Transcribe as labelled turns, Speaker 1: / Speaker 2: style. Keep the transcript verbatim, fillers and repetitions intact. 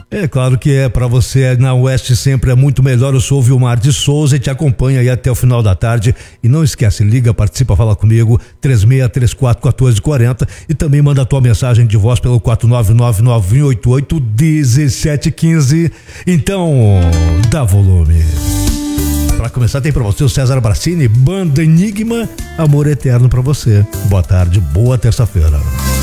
Speaker 1: É claro que é, para você na Oeste sempre é muito melhor. Eu sou o Vilmar de Souza e te acompanho aí até o final da tarde. E não esquece, liga, participa, fala comigo, três seis três quatro, um quatro quatro zero e também manda a tua mensagem de voz pelo quatro nove nove nove oito oito um sete um cinco. Então, dá volume. Para começar tem para você o César Bracini, Banda Enigma, Amor Eterno para você. Boa tarde, boa terça-feira.